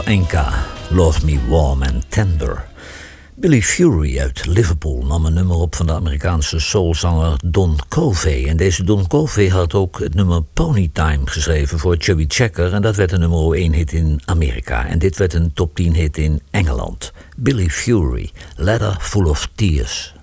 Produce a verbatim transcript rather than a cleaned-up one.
één K, Love Me Warm and Tender. Billy Fury uit Liverpool nam een nummer op van de Amerikaanse soulzanger Don Covey. En deze Don Covey had ook het nummer Ponytime geschreven voor Chubby Checker. En dat werd een nummer één hit in Amerika. En dit werd een top tien hit in Engeland. Billy Fury, Letter Full of Tears.